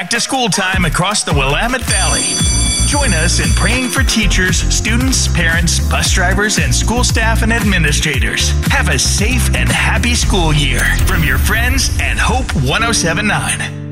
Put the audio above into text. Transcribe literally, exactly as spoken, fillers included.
back to school time across the Willamette Valley. Join us in praying for teachers, students, parents, bus drivers, and school staff and administrators. Have a safe and happy school year from your friends at Hope one oh seven point nine.